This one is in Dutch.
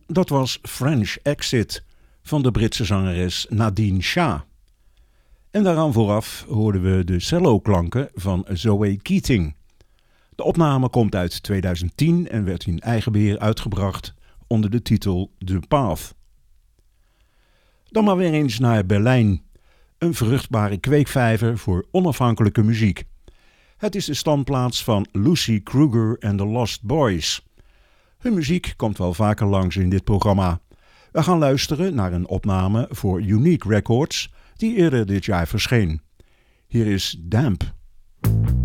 Dat was French Exit van de Britse zangeres Nadine Shah. En daaraan vooraf hoorden we de celloklanken van Zoe Keating. De opname komt uit 2010 en werd in eigen beheer uitgebracht onder de titel The Path. Dan maar weer eens naar Berlijn. Een vruchtbare kweekvijver voor onafhankelijke muziek. Het is de standplaats van Lucy Kruger en The Lost Boys. Hun muziek komt wel vaker langs in dit programma. We gaan luisteren naar een opname voor Unique Records die eerder dit jaar verscheen. Hier is Damp.